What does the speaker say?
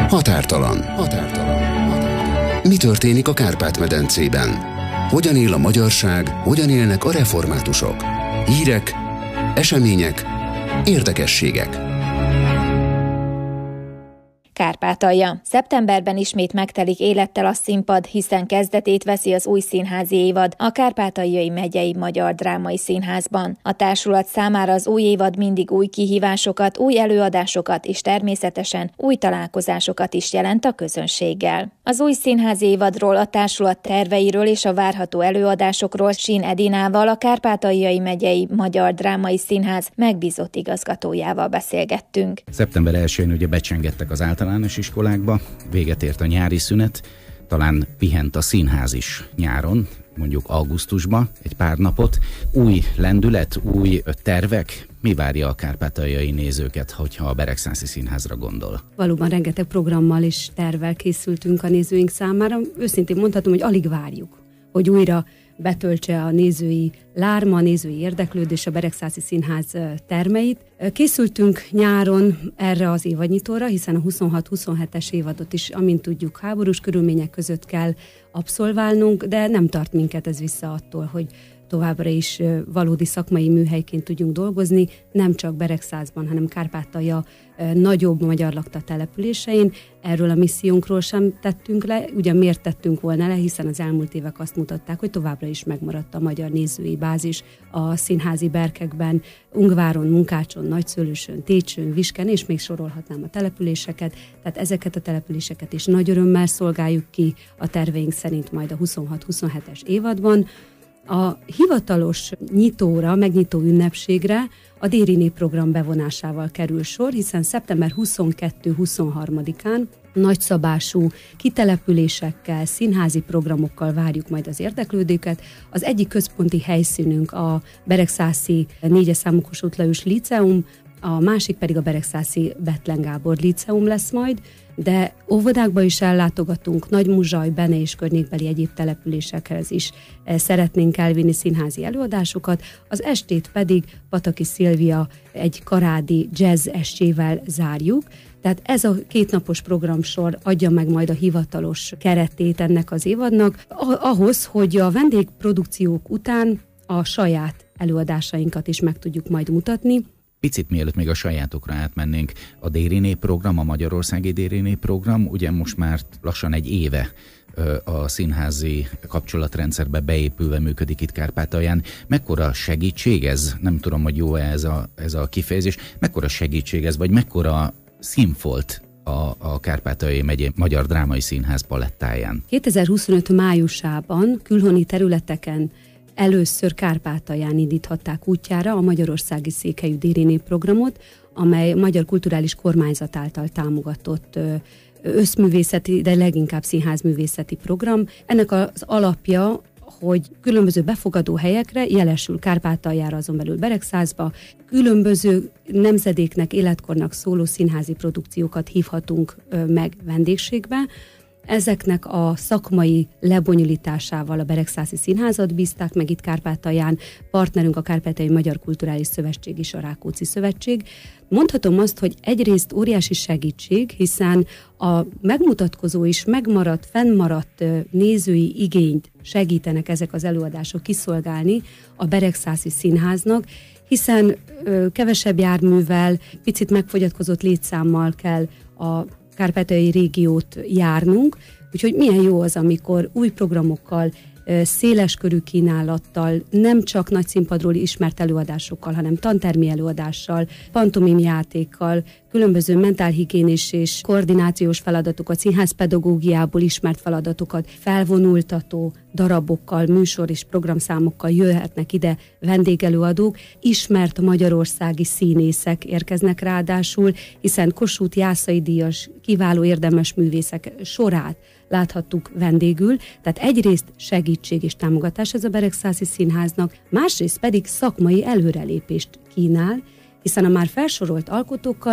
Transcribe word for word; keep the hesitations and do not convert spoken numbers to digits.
Határtalan. Határtalan. Mi történik a Kárpát-medencében? Hogyan él a magyarság, hogyan élnek a reformátusok? Hírek, események, érdekességek. Kárpátalja. Szeptemberben ismét megtelik élettel a színpad, hiszen kezdetét veszi az új színházi évad a Kárpátaljai Megyei Magyar Drámai Színházban. A társulat számára az új évad mindig új kihívásokat, új előadásokat és természetesen új találkozásokat is jelent a közönséggel. Az új színházi évadról, a társulat terveiről és a várható előadásokról Sin Edinával, a Kárpátaljai Megyei Magyar Drámai Színház megbízott igazgatójával beszélgettünk. Szeptember elsején ugye becsengettek az általános iskolákba, véget ért a nyári szünet, talán pihent a színház is nyáron, mondjuk augusztusban egy pár napot. Új lendület, új tervek, mi várja a kárpátaljai nézőket, hogyha a Beregszászi Színházra gondol? Valóban rengeteg programmal és tervvel készültünk a nézőink számára. Őszintén mondhatom, hogy alig várjuk, hogy újra betöltse a nézői lárma, a nézői érdeklődés a Beregszászi Színház termeit. Készültünk nyáron erre az évadnyitóra, hiszen a huszonhat huszonhetes évadot is, amint tudjuk, háborús körülmények között kell abszolválnunk, de nem tart minket ez vissza attól, hogy továbbra is valódi szakmai műhelyként tudjunk dolgozni, nem csak Beregszászban, hanem Kárpátalja nagyobb magyar lakta településein. Erről a missziónkról sem tettünk le, ugyan miért tettünk volna le, hiszen az elmúlt évek azt mutatták, hogy továbbra is megmaradt a magyar nézői bázis a színházi berkekben, Ungváron, Munkácson, Nagyszőlősön, Técsön, Visken, és még sorolhatnám a településeket, tehát ezeket a településeket is nagy örömmel szolgáljuk ki a terveink szerint majd a huszonhat huszonhetes évadban. A hivatalos nyitóra, megnyitó ünnepségre a Dériné program bevonásával kerül sor, hiszen szeptember huszonkettő huszonharmadikán nagyszabású kitelepülésekkel, színházi programokkal várjuk majd az érdeklődőket. Az egyik központi helyszínünk a Beregszászi négyes számú Kossuth Lajos Líceum, a másik pedig a Beregszászi Bethlen Gábor Líceum lesz majd, de óvodákba is ellátogatunk, Nagymuzsaj, Bene és környékbeli egyéb településekhez is szeretnénk elvinni színházi előadásokat, az estét pedig Pataki Szilvia egy karádi jazz estjével zárjuk. Tehát ez a kétnapos programsor adja meg majd a hivatalos keretét ennek az évadnak, ahhoz, hogy a vendégprodukciók után a saját előadásainkat is meg tudjuk majd mutatni. Picit mielőtt még a sajátokra átmennénk, a Dériné program, a Magyarországi Dériné program, ugye most már lassan egy éve a színházi kapcsolatrendszerbe beépülve működik itt Kárpátalján. Mekkora segítség ez? Nem tudom, hogy jó-e ez a, ez a kifejezés. Mekkora segítség ez, vagy mekkora színfolt a, a Kárpátaljai Megyei Magyar Drámai Színház palettáján? kétezer-huszonöt májusában külhoni területeken először Kárpátalján indíthatták útjára a magyarországi székhelyű Dériné programot, amely Magyar Kulturális Kormányzat által támogatott összművészeti, de leginkább színházművészeti program. Ennek az alapja, hogy különböző befogadó helyekre, jelesül Kárpátaljára, azon belül Beregszászba, különböző nemzedéknek, életkornak szóló színházi produkciókat hívhatunk meg vendégségbe. Ezeknek a szakmai lebonyolításával a Beregszászi Színházat bízták meg itt Kárpátalján, partnerünk a Kárpátaljai Magyar Kulturális Szövetség és a Rákóczi Szövetség. Mondhatom azt, hogy egyrészt óriási segítség, hiszen a megmutatkozó is megmaradt, fennmaradt nézői igényt segítenek ezek az előadások kiszolgálni a Beregszászi Színháznak, hiszen ö, kevesebb járművel, picit megfogyatkozott létszámmal kell a kárpátaljai régiót járnunk, úgyhogy milyen jó az, amikor új programokkal, széles körű kínálattal, nem csak nagy színpadról ismert előadásokkal, hanem tantermi előadással, pantomim játékkal, különböző mentálhigiénés és koordinációs feladatokat, színházpedagógiából ismert feladatokat, felvonultató darabokkal, műsor és programszámokkal jöhetnek ide vendégelőadók, ismert magyarországi színészek érkeznek ráadásul, hiszen Kossuth Jászai díjas, kiváló érdemes művészek sorát láthattuk vendégül, tehát egyrészt segítség és támogatás ez a Beregszászi Színháznak, másrészt pedig szakmai előrelépést kínál, hiszen a már felsorolt alkotókkal